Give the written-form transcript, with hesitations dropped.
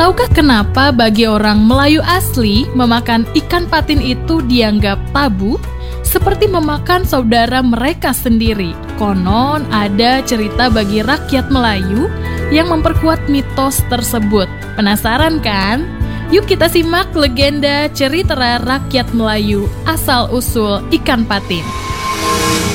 Tahukah kenapa bagi orang Melayu asli memakan ikan patin itu dianggap tabu? Seperti memakan saudara mereka sendiri. Konon ada cerita bagi rakyat Melayu yang memperkuat mitos tersebut. Penasaran kan? Yuk kita simak legenda cerita rakyat Melayu asal-usul ikan patin.